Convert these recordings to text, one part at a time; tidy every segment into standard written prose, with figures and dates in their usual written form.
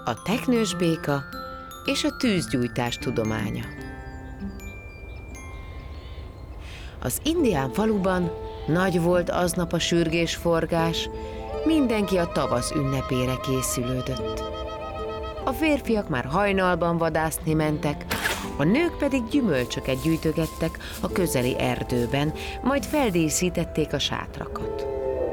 A teknős béka és a tűzgyújtás tudománya. Az indián faluban nagy volt aznap a sürgésforgás, mindenki a tavasz ünnepére készülődött. A férfiak már hajnalban vadászni mentek, a nők pedig gyümölcsöket gyűjtögettek a közeli erdőben, majd feldíszítették a sátrakat.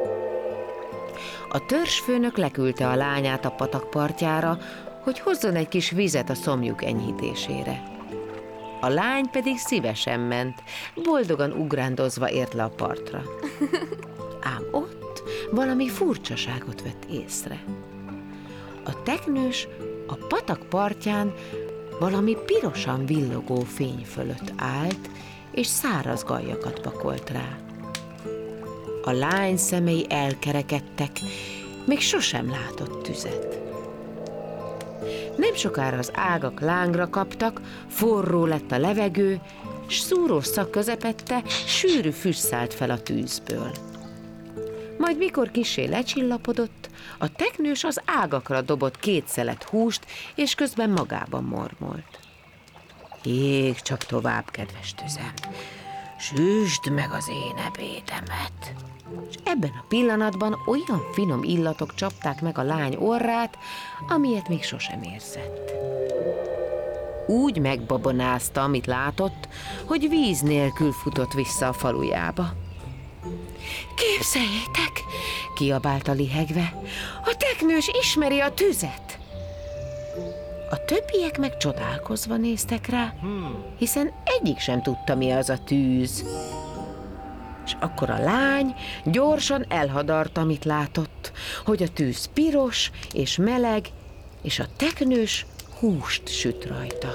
A törzsfőnök leküldte a lányát a patak partjára, hogy hozzon egy kis vizet a szomjuk enyhítésére. A lány pedig szívesen ment, boldogan ugrándozva ért le a partra. Ám ott valami furcsaságot vett észre. A teknős a patak partján valami pirosan villogó fény fölött állt, és száraz gallyakat pakolt rá. A lány szemei elkerekedtek, még sosem látott tüzet. Nem sokára az ágak lángra kaptak, forró lett a levegő, s szúrós szag közepette sűrű füst szállt fel a tűzből. Majd mikor kissé lecsillapodott, a teknős az ágakra dobott 2 szelet húst, és közben magában mormolt. Ég csak tovább, kedves tüzem, süsd meg az én ebédemet. És ebben a pillanatban olyan finom illatok csapták meg a lány orrát, amilyet még sosem érzett. Úgy megbabonázta, amit látott, hogy víz nélkül futott vissza a falujába. Képzeljétek, kiabálta lihegve, a teknős ismeri a tüzet. A többiek meg csodálkozva néztek rá, hiszen egyik sem tudta, mi az a tűz. És akkor a lány gyorsan elhadarta, amit látott, hogy a tűz piros és meleg, és a teknős húst süt rajta.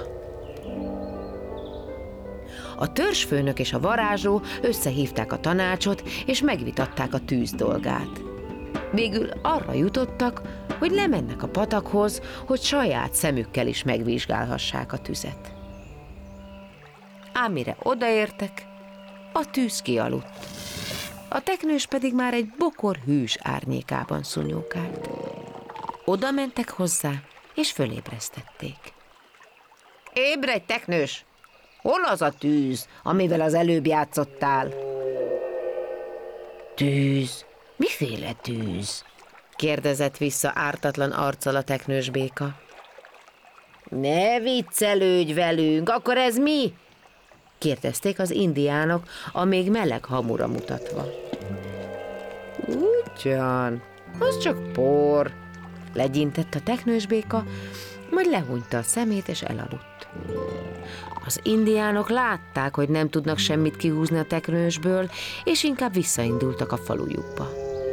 A törzsfőnök és a varázsló összehívták a tanácsot, és megvitatták a tűz dolgát. Végül arra jutottak, hogy lemennek a patakhoz, hogy saját szemükkel is megvizsgálhassák a tüzet. Ám mire odaértek, a tűz kialudt. A teknős pedig már egy bokor hűs árnyékában szúnyókált. Oda mentek hozzá, és fölébresztették. Ébredj, teknős! Hol az a tűz, amivel az előbb játszottál? Tűz? Miféle tűz? Kérdezett vissza ártatlan arccal a teknős béka. Ne viccelődj velünk, akkor ez mi? Kérdezték az indiánok, a még meleg hamura mutatva. Ugyan, az csak por, legyintett a teknős béka, majd lehúnyta a szemét és elaludt. Az indiánok látták, hogy nem tudnak semmit kihúzni a teknősből, és inkább visszaindultak a falujukba.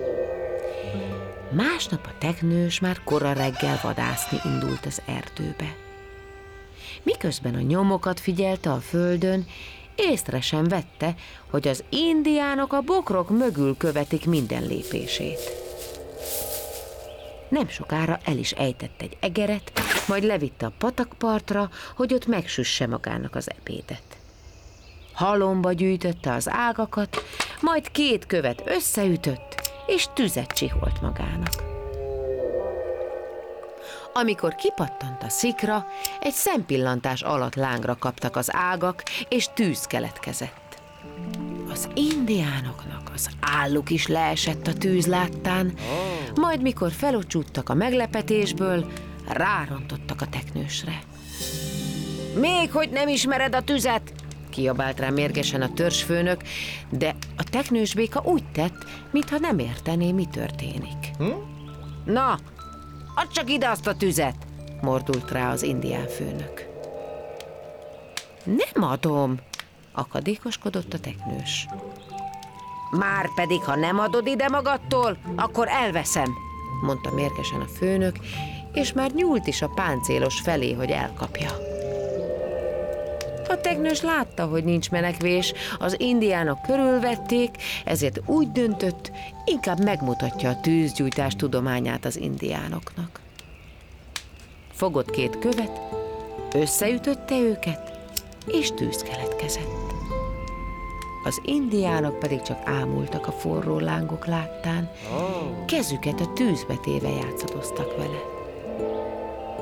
Másnap a teknős már kora reggel vadászni indult az erdőbe. Miközben a nyomokat figyelte a földön, észre sem vette, hogy az indiánok a bokrok mögül követik minden lépését. Nem sokára el is ejtett egy egeret, majd levitte a patakpartra, hogy ott megsüsse magának az ebédet. Halomba gyűjtötte az ágakat, majd 2 követ összeütött, és tüzet csiholt magának. Amikor kipattant a szikra, egy szempillantás alatt lángra kaptak az ágak, és tűz keletkezett. Az indiánoknak az álluk is leesett a tűz láttán, majd mikor felocsúttak a meglepetésből, rárontottak a teknősre. Még hogy nem ismered a tüzet? Kiabált rá mérgesen a törzsfőnök, de a teknős béka úgy tett, mintha nem értené, mi történik. Na, add csak ide azt a tüzet! Mordult rá az indián főnök. Nem adom, akadékoskodott a teknős. Márpedig, ha nem adod ide magadtól, akkor elveszem, mondta mérgesen a főnök, és már nyúlt is a páncélos felé, hogy elkapja. A teknős látta, hogy nincs menekvés, az indiánok körülvették, ezért úgy döntött, inkább megmutatja a tűzgyújtás tudományát az indiánoknak. Fogott 2 követ, összeütötte őket, és tűz keletkezett. Az indiánok pedig csak ámultak a forró lángok láttán, kezüket a tűzbe téve játszadoztak vele.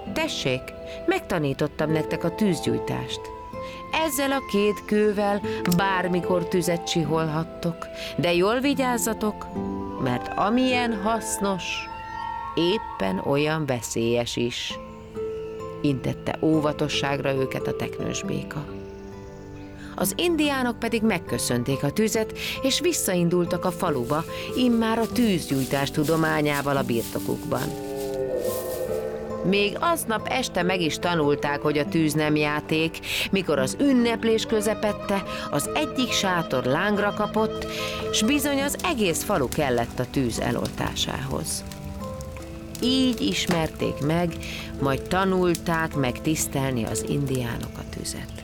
Tessék, megtanítottam nektek a tűzgyújtást. Ezzel a 2 kővel bármikor tüzet csiholhattok, de jól vigyázzatok, mert amilyen hasznos, éppen olyan veszélyes is. Intette óvatosságra őket a teknős béka. Az indiánok pedig megköszönték a tüzet, és visszaindultak a faluba, immár a tűzgyújtás tudományával a birtokukban. Még aznap este meg is tanulták, hogy a tűz nem játék, mikor az ünneplés közepette az egyik sátor lángra kapott, s bizony az egész falu kellett a tűz eloltásához. Így ismerték meg, majd tanulták meg tisztelni az indiánok a tüzet.